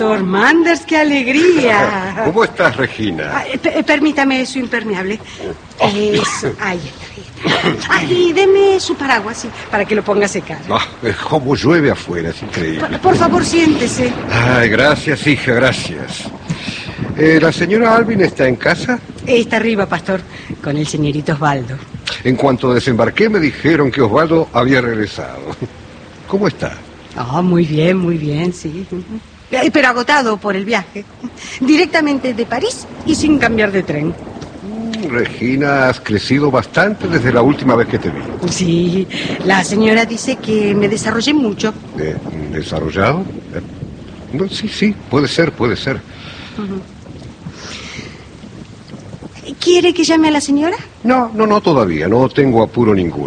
Pastor Manders, qué alegría. ¿Cómo estás, Regina? Permítame su impermeable. Eso, ahí está. Y deme su paraguas, sí, para que lo ponga a secar. Cómo llueve afuera, es increíble. Por favor, siéntese. Ay, gracias, hija, gracias. ¿La señora Alvin está en casa? Está arriba, Pastor, con el señorito Osvaldo. En cuanto desembarqué me dijeron que Osvaldo había regresado. ¿Cómo está? Muy bien, sí. Pero agotado por el viaje. Directamente de París y sin cambiar de tren. Regina, has crecido bastante desde la última vez que te vi. Sí, la señora dice que me desarrollé mucho. ¿Desarrollado? No, sí, puede ser. ¿Quiere que llame a la señora? No, todavía, no tengo apuro ninguno.